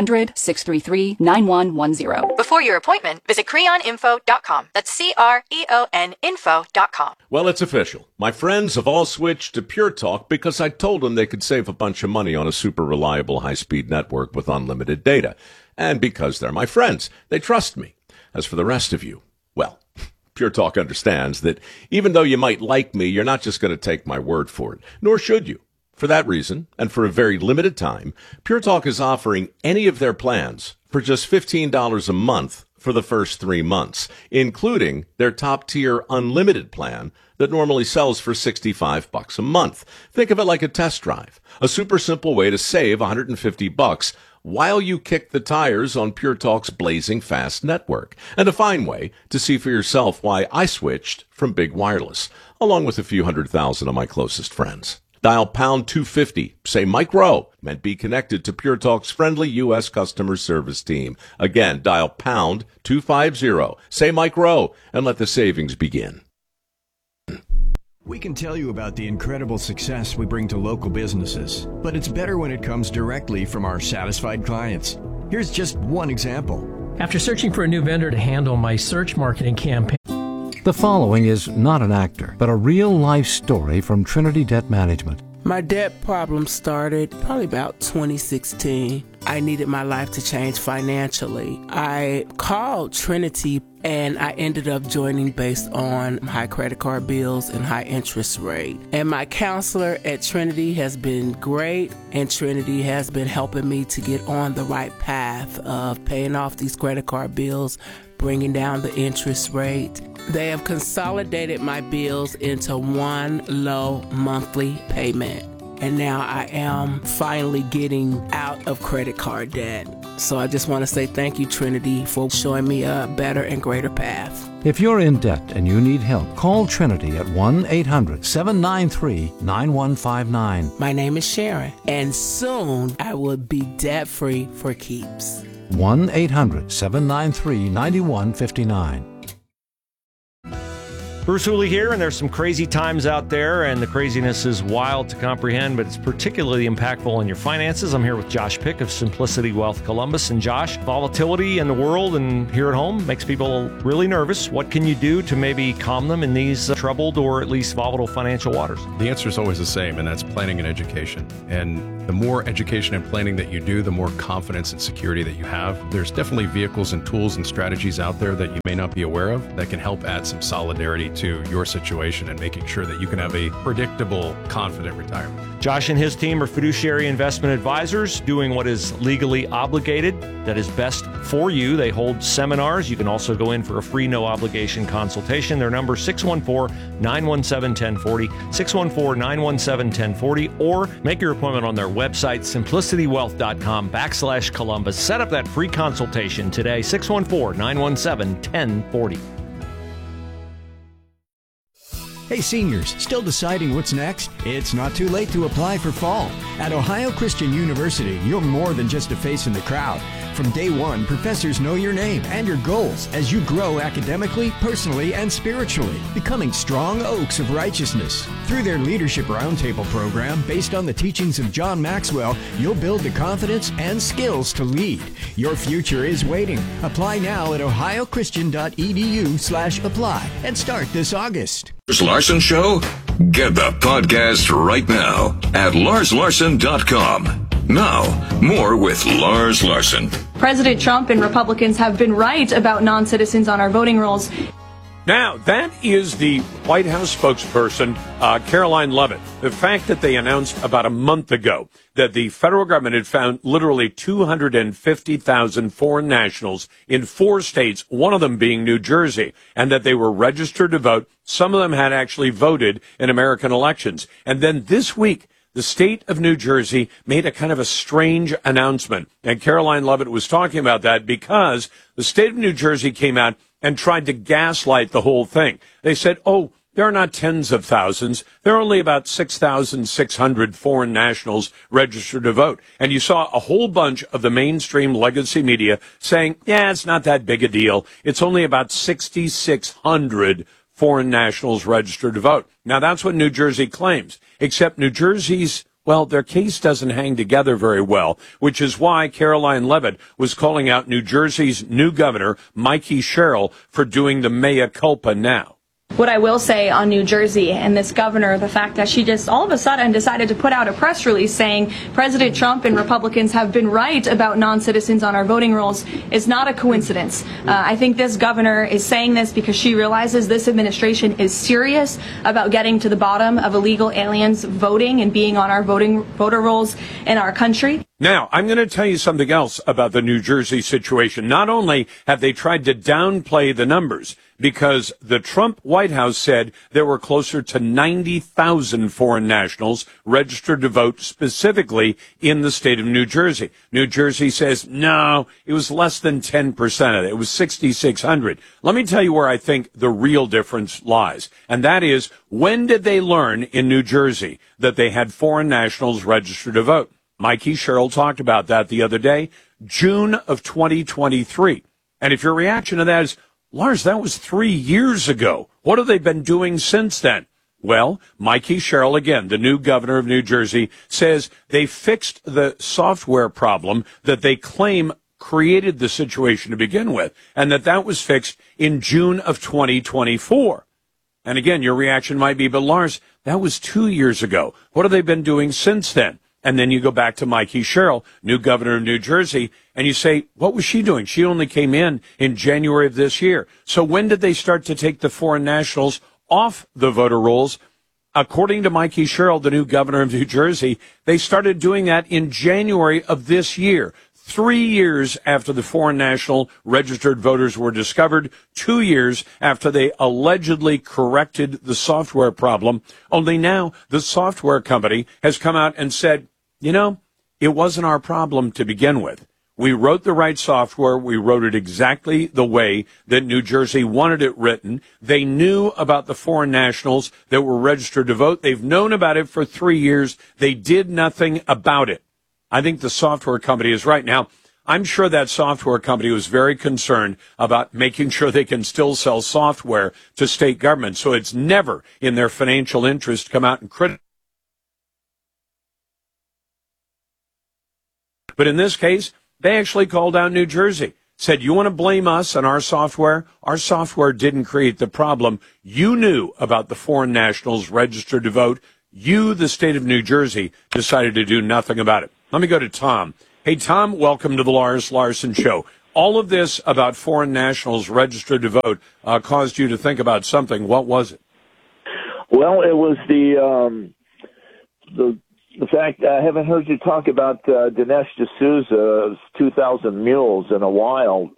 1-800-633-9110. Before your appointment, visit creoninfo.com. That's CREON info.com. Well, it's official. My friends have all switched to Pure Talk because I told them they could save a bunch of money on a super reliable high-speed network with unlimited data. And because they're my friends, they trust me. As for the rest of you, well, Pure Talk understands that even though you might like me, you're not just going to take my word for it, nor should you. For that reason, and for a very limited time, Pure Talk is offering any of their plans for just $15 a month for the first 3 months, including their top-tier unlimited plan that normally sells for $65 a month. Think of it like a test drive, a super simple way to save $150 while you kick the tires on Pure Talk's blazing fast network, and a fine way to see for yourself why I switched from big wireless, along with a few 100,000 of my closest friends. Dial pound 250, say Mike Rowe, and be connected to Pure Talk's friendly U.S. customer service team. Again, dial pound 250, say Mike Rowe, and let the savings begin. We can tell you about the incredible success we bring to local businesses, but it's better when it comes directly from our satisfied clients. Here's just one example. After searching for a new vendor to handle my search marketing campaign. The following is not an actor, but a real-life story from Trinity Debt Management. My debt problem started probably about 2016. I needed my life to change financially. I called Trinity and I ended up joining based on high credit card bills and high interest rate. And my counselor at Trinity has been great, and Trinity has been helping me to get on the right path of paying off these credit card bills, bringing down the interest rate. They have consolidated my bills into one low monthly payment. And now I am finally getting out of credit card debt. So I just want to say thank you, Trinity, for showing me a better and greater path. If you're in debt and you need help, call Trinity at 1-800-793-9159. My name is Sharon, and soon I will be debt-free for keeps. 1-800-793-9159. Bruce Hooley here, and there's some crazy times out there, and the craziness is wild to comprehend, but it's particularly impactful on your finances. I'm here with Josh Pick of Simplicity Wealth Columbus. And Josh, volatility in the world and here at home makes people really nervous. What can you do to maybe calm them in these troubled or at least volatile financial waters? The answer is always the same, and that's planning and education. And the more education and planning that you do, the more confidence and security that you have. There's definitely vehicles and tools and strategies out there that you may not be aware of that can help add some solidarity to your situation and making sure that you can have a predictable, confident retirement. Josh and his team are fiduciary investment advisors doing what is legally obligated, that is best for you. They hold seminars. You can also go in for a free, no-obligation consultation. Their number is 614-917-1040, 614-917-1040, or make your appointment on their website, simplicitywealth.com/Columbus. Set up that free consultation today, 614-917-1040. Hey seniors, still deciding what's next? It's not too late to apply for fall. At Ohio Christian University, you're more than just a face in the crowd. From day one, professors know your name and your goals as you grow academically, personally, and spiritually, becoming strong oaks of righteousness. Through their Leadership Roundtable program, based on the teachings of John Maxwell, you'll build the confidence and skills to lead. Your future is waiting. Apply now at ohiochristian.edu/apply and start this August. Lars Larson Show? Get the podcast right now at larslarson.com. Now, more with Lars Larson. President Trump and Republicans have been right about non-citizens on our voting rolls. Now, that is the White House spokesperson, Caroline Leavitt. The fact that they announced about a month ago that the federal government had found literally 250,000 foreign nationals in 4 states, one of them being New Jersey, and that they were registered to vote. Some of them had actually voted in American elections. And then this week, the state of New Jersey made a kind of a strange announcement. And Caroline Leavitt was talking about that because the state of New Jersey came out and tried to gaslight the whole thing. They said, oh, there are not tens of thousands. There are only about 6,600 foreign nationals registered to vote. And you saw a whole bunch of the mainstream legacy media saying, yeah, it's not that big a deal. It's only about 6,600 foreign nationals registered to vote. Now, that's what New Jersey claims, except New Jersey's, well, their case doesn't hang together very well, which is why Caroline Leavitt was calling out New Jersey's new governor, Mikey Sherrill, for doing the mea culpa now. What I will say on New Jersey and this governor, the fact that she just all of a sudden decided to put out a press release saying President Trump and Republicans have been right about non-citizens on our voting rolls is not a coincidence. I think this governor is saying this because she realizes this administration is serious about getting to the bottom of illegal aliens voting and being on our voter rolls in our country. Now, I'm going to tell you something else about the New Jersey situation. Not only have they tried to downplay the numbers, because the Trump White House said there were closer to 90,000 foreign nationals registered to vote specifically in the state of New Jersey. New Jersey says, no, it was less than 10% of it. It was 6,600. Let me tell you where I think the real difference lies. And that is, when did they learn in New Jersey that they had foreign nationals registered to vote? Mikey Sherrill talked about that the other day, June of 2023. And if your reaction to that is, Lars, that was 3 years ago. What have they been doing since then? Well, Mikey Sherrill, again, the new governor of New Jersey, says they fixed the software problem that they claim created the situation to begin with, and that was fixed in June of 2024. And again, your reaction might be, but Lars, that was 2 years ago. What have they been doing since then? And then you go back to Mikey Sherrill, new governor of New Jersey, and you say, what was she doing? She only came in January of this year. So when did they start to take the foreign nationals off the voter rolls? According to Mikey Sherrill, the new governor of New Jersey, they started doing that in January of this year. 3 years after the foreign national registered voters were discovered, 2 years after they allegedly corrected the software problem. Only now the software company has come out and said, you know, it wasn't our problem to begin with. We wrote the right software. We wrote it exactly the way that New Jersey wanted it written. They knew about the foreign nationals that were registered to vote. They've known about it for 3 years. They did nothing about it. I think the software company is right. Now, I'm sure that software company was very concerned about making sure they can still sell software to state government. So it's never in their financial interest to come out and criticize. But in this case, they actually called out New Jersey, said, you want to blame us and our software? Our software didn't create the problem. You knew about the foreign nationals registered to vote. You, the state of New Jersey, decided to do nothing about it. Let me go to Tom. Hey, Tom, welcome to the Lars Larson Show. All of this about foreign nationals registered to vote caused you to think about something. What was it? Well, it was the fact I haven't heard you talk about Dinesh D'Souza's 2,000 Mules in a while.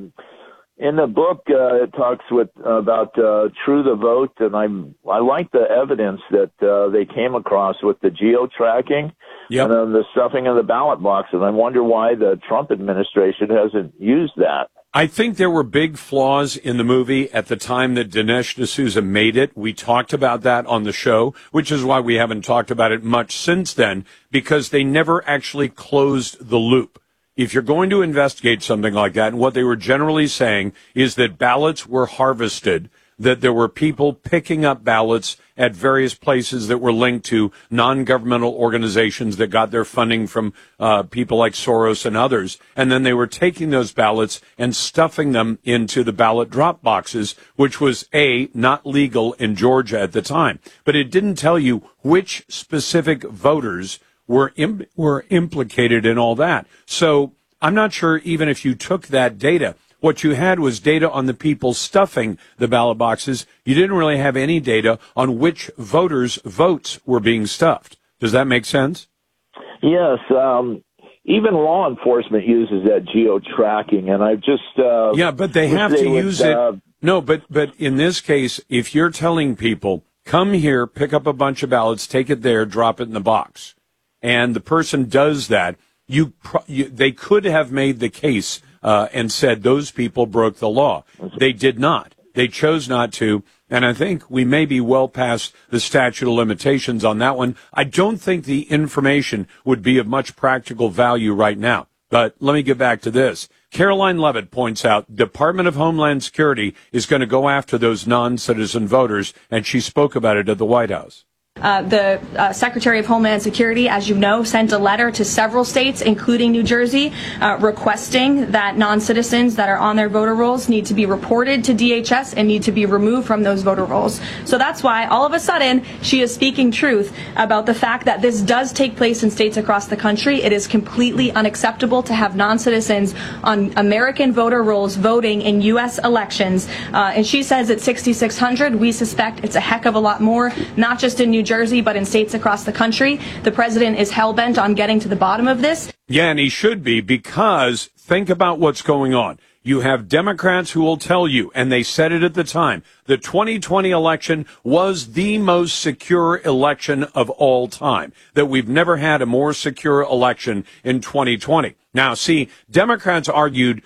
In the book, it talks about True the Vote, and I like the evidence that they came across with the geo-tracking and the stuffing of the ballot box, and I wonder why the Trump administration hasn't used that. I think there were big flaws in the movie at the time that Dinesh D'Souza made it. We talked about that on the show, which is why we haven't talked about it much since then, because they never actually closed the loop. If you're going to investigate something like that, and what they were generally saying is that ballots were harvested, that there were people picking up ballots at various places that were linked to non-governmental organizations that got their funding from people like Soros and others, and then they were taking those ballots and stuffing them into the ballot drop boxes, which was, not legal in Georgia at the time. But it didn't tell you which specific voters were implicated in all that. So I'm not sure even if you took that data. What you had was data on the people stuffing the ballot boxes. You didn't really have any data on which voters' votes were being stuffed. Does that make sense? Yes. Even law enforcement uses that geo-tracking, and I've just... but they have to use it. No, but in this case, if you're telling people, come here, pick up a bunch of ballots, take it there, drop it in the box, and the person does that, they could have made the case and said those people broke the law. They did not. They chose not to, and I think we may be well past the statute of limitations on that one. I don't think the information would be of much practical value right now. But let me get back to this. Caroline Levitt points out Department of Homeland Security is going to go after those non-citizen voters, and she spoke about it at the White House. The Secretary of Homeland Security, as you know, sent a letter to several states, including New Jersey, requesting that non-citizens that are on their voter rolls need to be reported to DHS and need to be removed from those voter rolls. So that's why, all of a sudden, she is speaking truth about the fact that this does take place in states across the country. It is completely unacceptable to have non-citizens on American voter rolls voting in U.S. elections. And she says it's 6,600. We suspect it's a heck of a lot more, not just in New Jersey, but in states across the country. The president is hell-bent on getting to the bottom of this. Yeah, and he should be, because think about what's going on. You have Democrats who will tell you, and they said it at the time, the 2020 election was the most secure election of all time, that we've never had a more secure election in 2020. Now, see, Democrats argued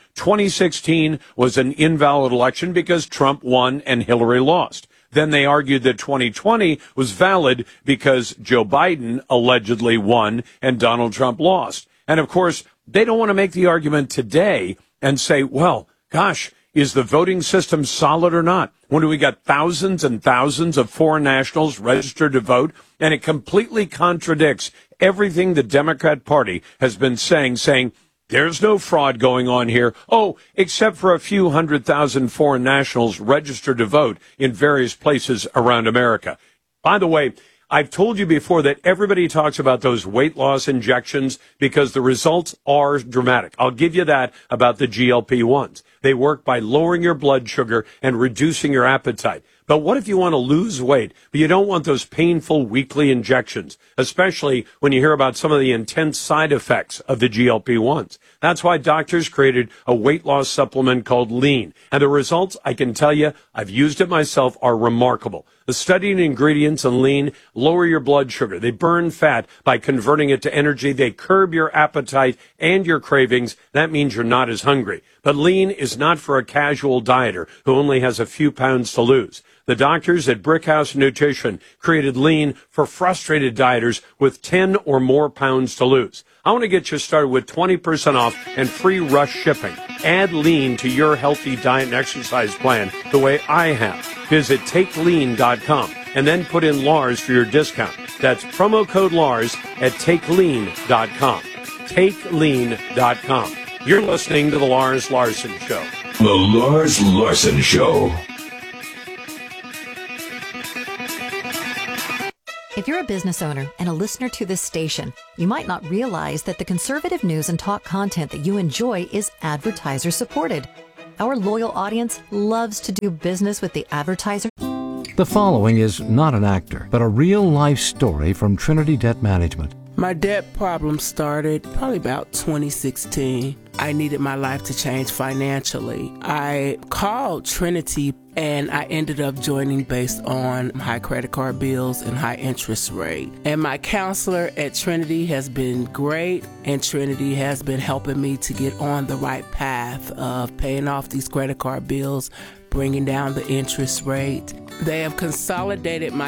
2016 was an invalid election because Trump won and Hillary lost. Then they argued that 2020 was valid because Joe Biden allegedly won and Donald Trump lost. And of course, they don't want to make the argument today and say, well, gosh, is the voting system solid or not? When we got thousands and thousands of foreign nationals registered to vote, and it completely contradicts everything the Democrat Party has been saying there's no fraud going on here. Oh, except for a few 100,000 foreign nationals registered to vote in various places around America. By the way, I've told you before that everybody talks about those weight loss injections because the results are dramatic. I'll give you that about the GLP-1s. They work by lowering your blood sugar and reducing your appetite. But what if you want to lose weight, but you don't want those painful weekly injections, especially when you hear about some of the intense side effects of the GLP-1s? That's why doctors created a weight loss supplement called Lean. And the results, I can tell you, I've used it myself, are remarkable. The studied ingredients in Lean lower your blood sugar. They burn fat by converting it to energy. They curb your appetite and your cravings. That means you're not as hungry. But Lean is not for a casual dieter who only has a few pounds to lose. The doctors at Brickhouse Nutrition created Lean for frustrated dieters with 10 or more pounds to lose. I want to get you started with 20% off and free rush shipping. Add Lean to your healthy diet and exercise plan the way I have. Visit TakeLean.com and then put in Lars for your discount. That's promo code Lars at TakeLean.com. TakeLean.com. You're listening to The Lars Larson Show. The Lars Larson Show. If you're a business owner and a listener to this station, you might not realize that the conservative news and talk content that you enjoy is advertiser supported. Our loyal audience loves to do business with the advertiser. The following is not an actor, but a real-life story from Trinity Debt Management. My debt problem started probably about 2016. I needed my life to change financially. I called Trinity and I ended up joining based on high credit card bills and high interest rate. And my counselor at Trinity has been great, and Trinity has been helping me to get on the right path of paying off these credit card bills, bringing down the interest rate. They have consolidated my